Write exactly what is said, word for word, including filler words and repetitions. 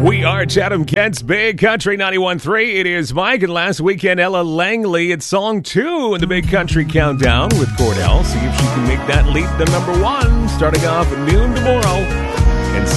We are Chatham Kent's Big Country ninety-one point three. It is Mike, and last weekend, Ella Langley. It's song two in the Big Country Countdown with Cordell. See if she can make that leap to number one, starting off at noon tomorrow.